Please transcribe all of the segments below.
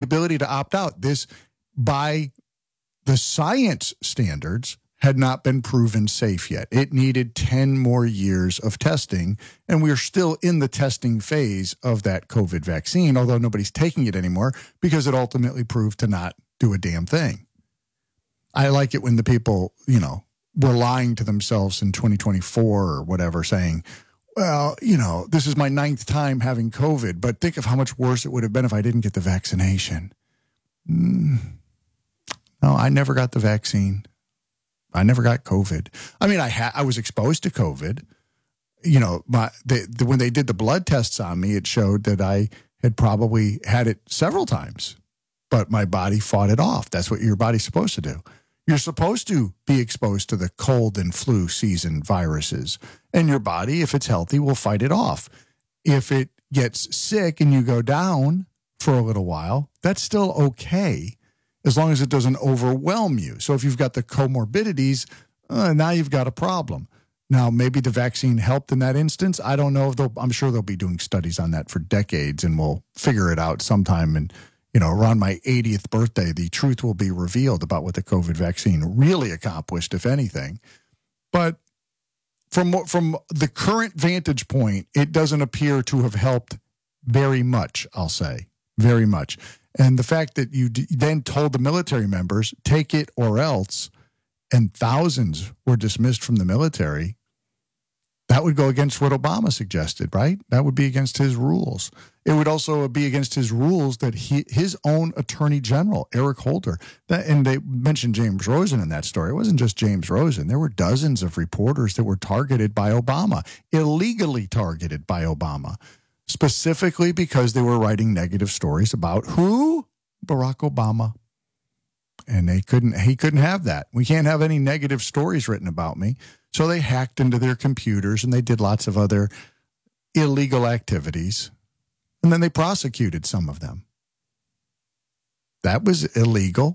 ability to opt out. This, by the science standards, had not been proven safe yet. It needed 10 more years of testing, and we're still in the testing phase of that COVID vaccine, although nobody's taking it anymore because it ultimately proved to not do a damn thing. I like it when the people, were lying to themselves in 2024 or whatever, saying, well, this is my 9th time having COVID, but think of how much worse it would have been if I didn't get the vaccination. No, I never got the vaccine. I never got COVID. I mean, I was exposed to COVID. When they did the blood tests on me, it showed that I had probably had it several times, but my body fought it off. That's what your body's supposed to do. You're supposed to be exposed to the cold and flu season viruses, and your body, if it's healthy, will fight it off. If it gets sick and you go down for a little while, that's still okay, as long as it doesn't overwhelm you. So if you've got the comorbidities, now you've got a problem. Now, maybe the vaccine helped in that instance. I don't know. I'm sure they'll be doing studies on that for decades, and we'll figure it out sometime. And, around my 80th birthday, the truth will be revealed about what the COVID vaccine really accomplished, if anything. But from the current vantage point, it doesn't appear to have helped very much, I'll say, very much. And the fact that you then told the military members, take it or else, and thousands were dismissed from the military, that would go against what Obama suggested, right? That would be against his rules. It would also be against his rules that his own attorney general, Eric Holder, and they mentioned James Rosen in that story. It wasn't just James Rosen. There were dozens of reporters that were targeted by Obama, illegally targeted by Obama, specifically because they were writing negative stories about who? Barack Obama. And he couldn't have that. We can't have any negative stories written about me. So they hacked into their computers and they did lots of other illegal activities. And then they prosecuted some of them. That was illegal.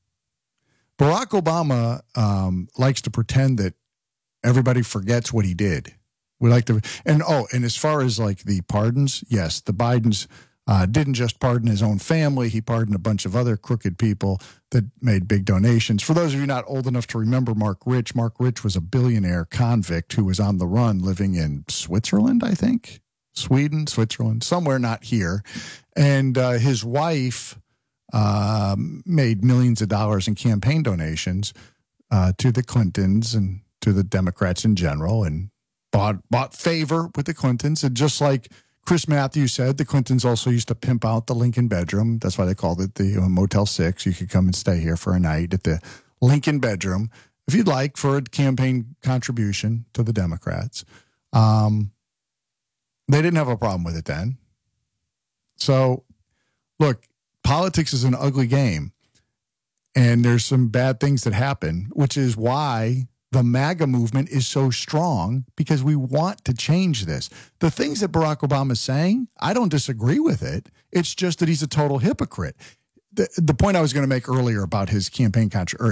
Barack Obama likes to pretend that everybody forgets what he did. We like to, and as far as like the pardons, yes, the Bidens didn't just pardon his own family. He pardoned a bunch of other crooked people that made big donations. For those of you not old enough to remember Mark Rich was a billionaire convict who was on the run living in Switzerland, I think. Sweden, Switzerland, somewhere not here. And his wife made millions of dollars in campaign donations to the Clintons and to the Democrats in general, and bought favor with the Clintons. And just like Chris Matthews said, the Clintons also used to pimp out the Lincoln bedroom. That's why they called it the Motel 6. You could come and stay here for a night at the Lincoln bedroom, if you'd like, for a campaign contribution to the Democrats. They didn't have a problem with it then. So, look, politics is an ugly game, and there's some bad things that happen, which is why the MAGA movement is so strong, because we want to change this. The things that Barack Obama is saying, I don't disagree with it. It's just that he's a total hypocrite. The point I was going to make earlier about his campaign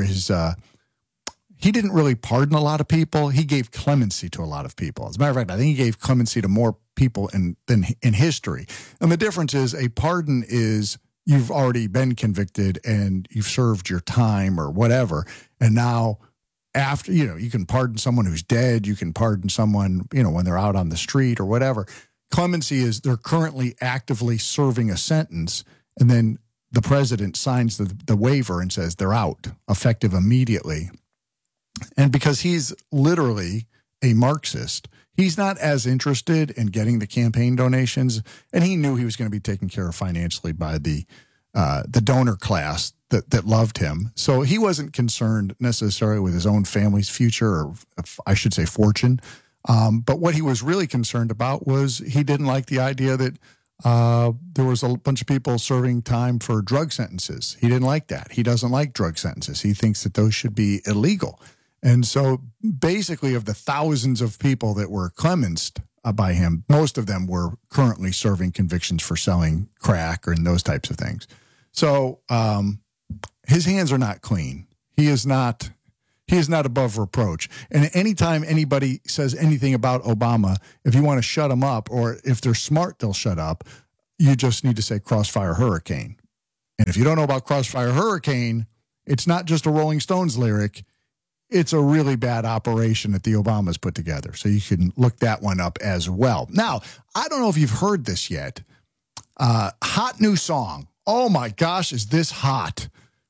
he didn't really pardon a lot of people. He gave clemency to a lot of people. As a matter of fact, I think he gave clemency to more people in history. And the difference is, a pardon is you've already been convicted and you've served your time or whatever, and now after, you can pardon someone who's dead. You can pardon someone, when they're out on the street or whatever. Clemency is they're currently actively serving a sentence, and then the president signs the waiver and says they're out, effective immediately. And because he's literally a Marxist, he's not as interested in getting the campaign donations, and he knew he was going to be taken care of financially by the donor class that loved him. So he wasn't concerned necessarily with his own family's future, or I should say fortune. But what he was really concerned about was he didn't like the idea that there was a bunch of people serving time for drug sentences. He didn't like that. He doesn't like drug sentences. He thinks that those should be illegal. And so basically, of the thousands of people that were clemenced by him, most of them were currently serving convictions for selling crack or in those types of things. So his hands are not clean. He is not above reproach. And anytime anybody says anything about Obama, if you want to shut him up, or if they're smart, they'll shut up, you just need to say Crossfire Hurricane. And if you don't know about Crossfire Hurricane, it's not just a Rolling Stones lyric. It's a really bad operation that the Obamas put together. So you can look that one up as well. Now, I don't know if you've heard this yet. Hot new song. Oh my gosh, is this hot?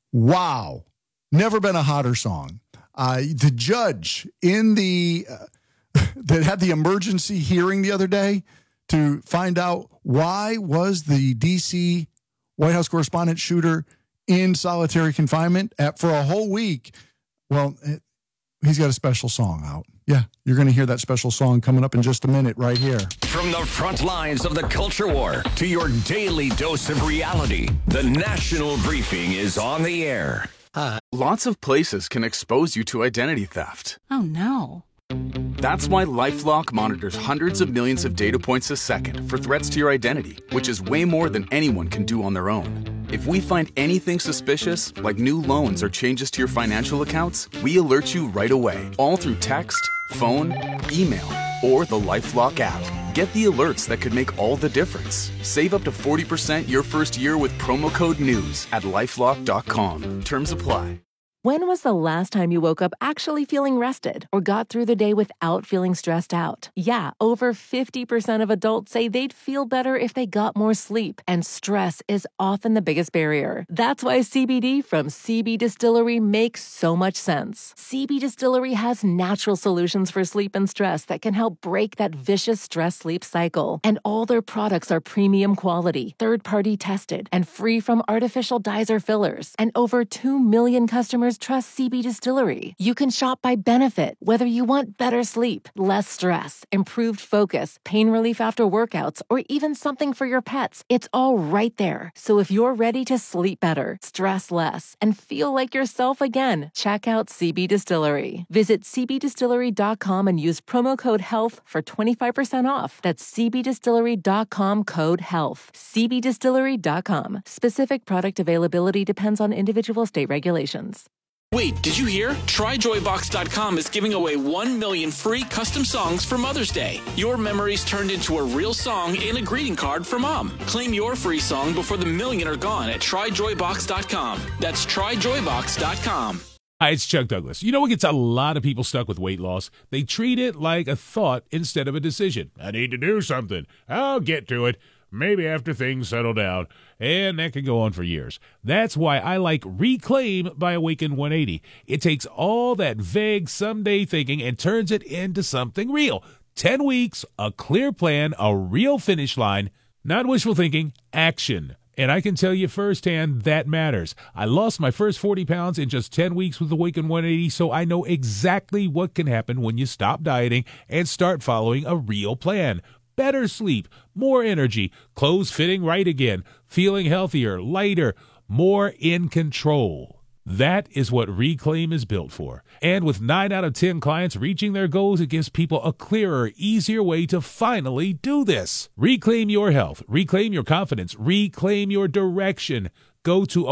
Wow. Never been a hotter song. The judge in the that had the emergency hearing the other day to find out why was the D.C. White House correspondent shooter in solitary confinement for a whole week. Well, he's got a special song out. Yeah, you're going to hear that special song coming up in just a minute right here. From the front lines of the culture war to your daily dose of reality, the National Briefing is on the air. Lots of places can expose you to identity theft. Oh, no. That's why LifeLock monitors hundreds of millions of data points a second for threats to your identity, which is way more than anyone can do on their own. If we find anything suspicious, like new loans or changes to your financial accounts, we alert you right away, all through text, phone, email, or the LifeLock app. Get the alerts that could make all the difference. Save up to 40% your first year with promo code NEWS at LifeLock.com. Terms apply. When was the last time you woke up actually feeling rested or got through the day without feeling stressed out? Yeah, over 50% of adults say they'd feel better if they got more sleep, and stress is often the biggest barrier. That's why CBD from CB Distillery makes so much sense. CB Distillery has natural solutions for sleep and stress that can help break that vicious stress-sleep cycle. And all their products are premium quality, third-party tested, and free from artificial dyes or fillers. And over 2 million customers trust CB Distillery. You can shop by benefit, whether you want better sleep, less stress, improved focus, pain relief after workouts, or even something for your pets. It's all right there. So if you're ready to sleep better, stress less, and feel like yourself again, check out CB Distillery. Visit cbdistillery.com and use promo code HEALTH for 25% off. That's cbdistillery.com code HEALTH. cbdistillery.com. Specific product availability depends on individual state regulations. Wait, did you hear? TryJoyBox.com is giving away 1 million free custom songs for Mother's Day. Your memories turned into a real song and a greeting card for Mom. Claim your free song before the million are gone at TryJoyBox.com. That's TryJoyBox.com. Hi, it's Chuck Douglas. You know what gets a lot of people stuck with weight loss? They treat it like a thought instead of a decision. I need to do something. I'll get to it. Maybe after things settle down. And that can go on for years. That's why I like Reclaim by Awaken 180. It takes all that vague someday thinking and turns it into something real. 10 weeks, a clear plan, a real finish line. Not wishful thinking, action. And I can tell you firsthand that matters. I lost my first 40 pounds in just 10 weeks with Awaken 180, so I know exactly what can happen when you stop dieting and start following a real plan. Better sleep, more energy, clothes fitting right again, feeling healthier, lighter, more in control. That is what Reclaim is built for. And with 9 out of 10 clients reaching their goals, it gives people a clearer, easier way to finally do this. Reclaim your health, reclaim your confidence, reclaim your direction. Go to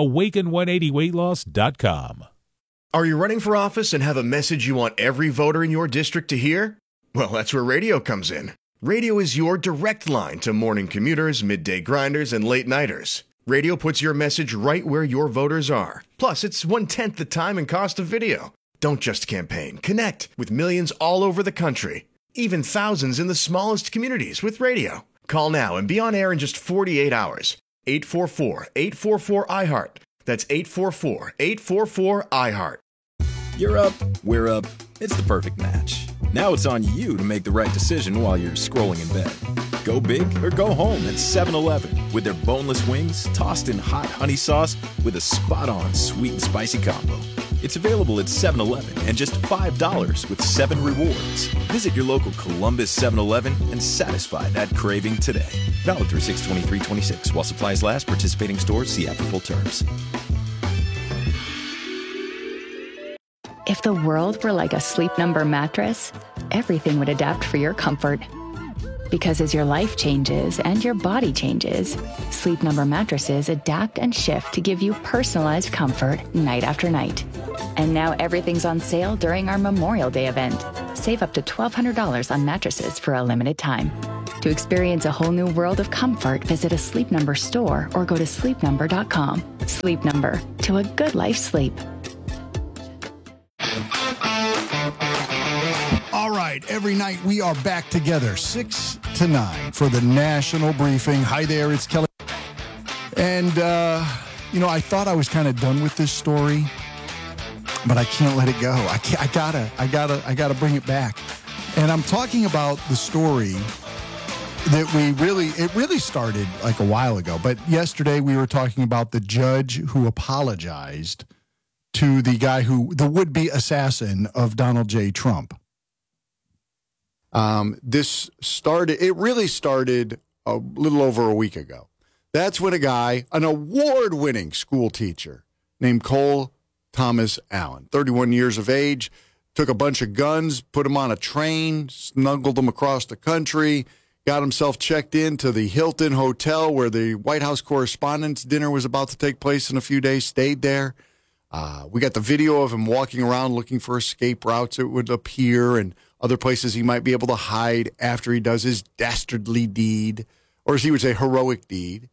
awaken180weightloss.com. Are you running for office and have a message you want every voter in your district to hear? Well, that's where radio comes in. Radio is your direct line to morning commuters, midday grinders, and late-nighters. Radio puts your message right where your voters are. Plus, it's 1/10 the time and cost of video. Don't just campaign. Connect with millions all over the country. Even thousands in the smallest communities with radio. Call now and be on air in just 48 hours. 844-844-IHEART. That's 844-844-IHEART. You're up, we're up. It's the perfect match. Now it's on you to make the right decision while you're scrolling in bed. Go big or go home at 7-Eleven with their boneless wings tossed in hot honey sauce with a spot-on sweet and spicy combo. It's available at 7-Eleven and just $5 with 7 rewards. Visit your local Columbus 7-Eleven and satisfy that craving today. Valid through 6/23/26 while supplies last. Participating stores see app for full terms. If the world were like a Sleep Number mattress, everything would adapt for your comfort. Because as your life changes and your body changes, Sleep Number mattresses adapt and shift to give you personalized comfort night after night. And now everything's on sale during our Memorial Day event. Save up to $1,200 on mattresses for a limited time. To experience a whole new world of comfort, visit a Sleep Number store or go to sleepnumber.com. Sleep Number, to a good life sleep. All right, every night we are back together, 6 to 9 for the national briefing. Hi there, it's Kelly. And, I thought I was kind of done with this story, but I can't let it go. I gotta bring it back. And I'm talking about the story that it really started like a while ago. But yesterday we were talking about the judge who apologized to the guy the would-be assassin of Donald J. Trump. It really started a little over a week ago. That's when an award-winning school teacher named Cole Thomas Allen, 31 years of age, took a bunch of guns, put them on a train, snuggled them across the country, got himself checked into the Hilton Hotel where the White House Correspondents' Dinner was about to take place in a few days, stayed there. We got the video of him walking around looking for escape routes, it would appear, and other places he might be able to hide after he does his dastardly deed, or as he would say, heroic deed.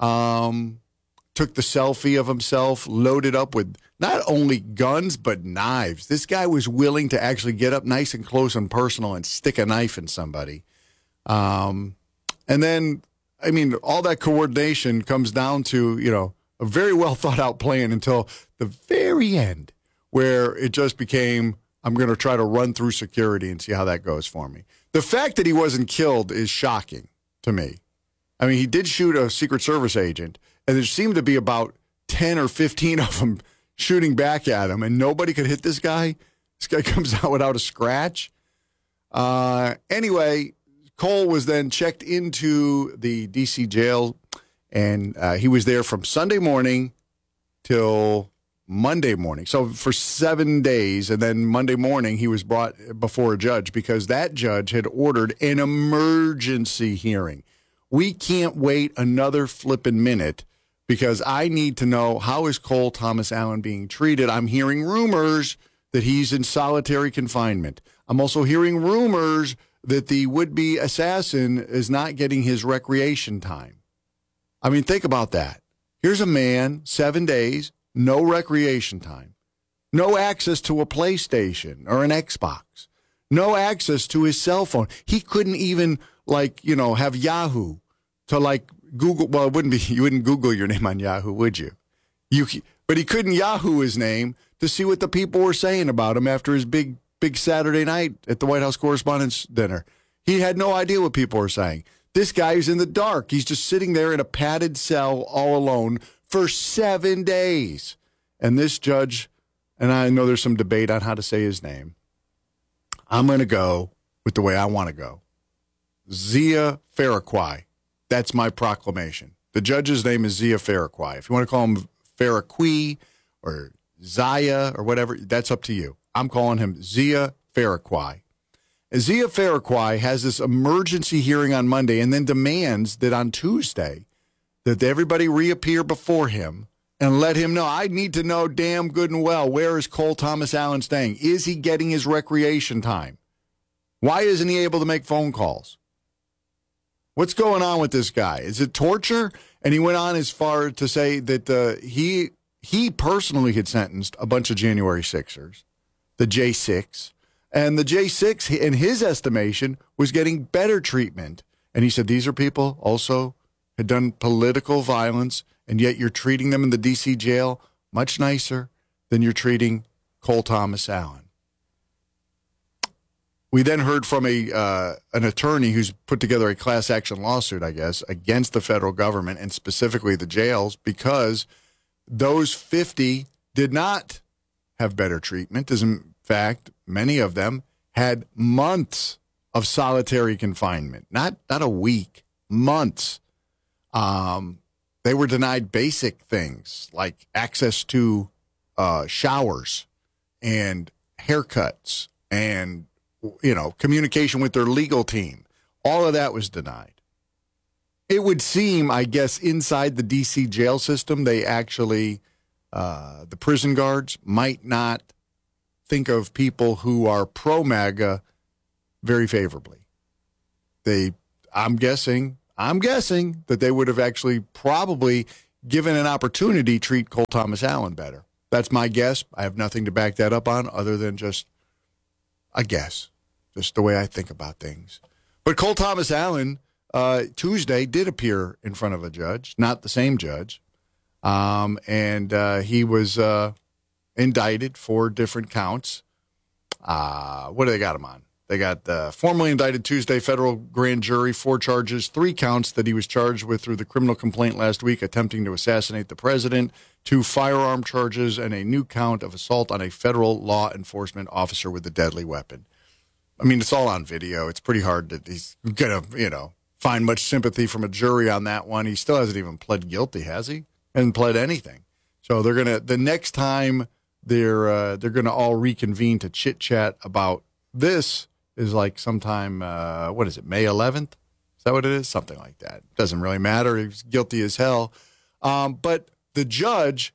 Took the selfie of himself, loaded up with not only guns, but knives. This guy was willing to actually get up nice and close and personal and stick a knife in somebody. And then, all that coordination comes down to, a very well thought out plan until the very end, where it just became, I'm going to try to run through security and see how that goes for me. The fact that he wasn't killed is shocking to me. He did shoot a Secret Service agent, and there seemed to be about 10 or 15 of them shooting back at him, and nobody could hit this guy. This guy comes out without a scratch. Anyway, Cole was then checked into the D.C. jail, and he was there from Sunday morning till Monday morning. So for 7 days, and then Monday morning he was brought before a judge because that judge had ordered an emergency hearing. We can't wait another flipping minute because I need to know, how is Cole Thomas Allen being treated? I'm hearing rumors that he's in solitary confinement. I'm also hearing rumors that the would-be assassin is not getting his recreation time. Think about that. Here's a man, 7 days, no recreation time, no access to a PlayStation or an Xbox, no access to his cell phone. He couldn't even, have Yahoo to, Google. Well, it wouldn't be, you wouldn't Google your name on Yahoo, would you? But he couldn't Yahoo his name to see what the people were saying about him after his big Saturday night at the White House Correspondents' Dinner. He had no idea what people were saying. This guy is in the dark. He's just sitting there in a padded cell all alone for 7 days. And this judge, and I know there's some debate on how to say his name, I'm going to go with the way I want to go. Zia Faraqui. That's my proclamation. The judge's name is Zia Faraqui. If you want to call him Faraqui or Zaya or whatever, that's up to you. I'm calling him Zia Faraqui. Zia Faraqui has this emergency hearing on Monday and then demands that on Tuesday that everybody reappear before him and let him know. I need to know damn good and well, where is Cole Thomas Allen staying? Is he getting his recreation time? Why isn't he able to make phone calls? What's going on with this guy? Is it torture? And he went on as far to say that he personally had sentenced a bunch of January 6ers, the J6, and the J6, in his estimation, was getting better treatment. And he said these are people also had done political violence, and yet you're treating them in the D.C. jail much nicer than you're treating Cole Thomas Allen. We then heard from an attorney who's put together a class action lawsuit, I guess, against the federal government and specifically the jails because those 50 did not have better treatment. As in fact, many of them had months of solitary confinement, not a week, months. They were denied basic things like access to showers and haircuts and communication with their legal team. All of that was denied. It would seem, I guess, inside the D.C. jail system, they actually, the prison guards might not think of people who are pro-MAGA very favorably. I'm guessing that they would have actually probably given an opportunity treat Cole Thomas Allen better. That's my guess. I have nothing to back that up on other than just a guess, just the way I think about things. But Cole Thomas Allen, Tuesday, did appear in front of a judge, not the same judge, and he was indicted for different counts. What do they got him on? They got formally indicted Tuesday, federal grand jury, 4 charges, 3 counts that he was charged with through the criminal complaint last week, attempting to assassinate the president, 2 firearm charges, and a new count of assault on a federal law enforcement officer with a deadly weapon. I mean, it's all on video. It's pretty hard that he's going to, find much sympathy from a jury on that one. He still hasn't even pled guilty, has he? Hasn't pled anything. So the next time they're going to all reconvene to chit-chat about this is like sometime, May 11th? Is that what it is? Something like that. Doesn't really matter. He was guilty as hell. But the judge,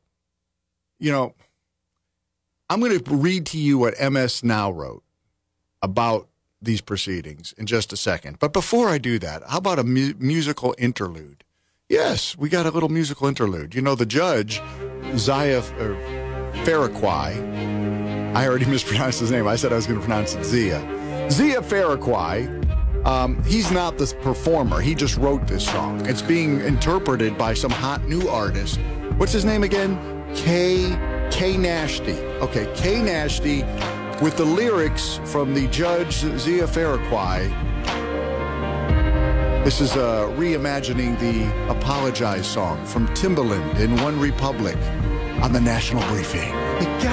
I'm going to read to you what MS Now wrote about these proceedings in just a second. But before I do that, how about a musical interlude? Yes, we got a little musical interlude. The judge, Zia Farraquai, I already mispronounced his name. I said I was going to pronounce it Zia. Zia Farraquai, he's not the performer. He just wrote this song. It's being interpreted by some hot new artist. What's his name again? K Nasty. Okay, K Nasty, with the lyrics from the judge, Zia Farraquai. This is reimagining the Apologize song from Timbaland in One Republic on the National Briefing.